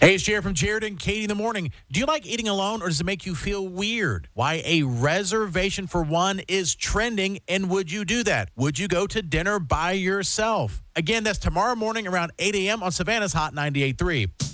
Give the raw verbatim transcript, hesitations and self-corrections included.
Hey, it's Jared from Jared and Katie in the morning. Do you like eating alone or does it make you feel weird? Why a reservation for one is trending, and would you do that? Would you go to dinner by yourself? Again, that's tomorrow morning around eight a.m. on Savannah's Hot ninety-eight point three.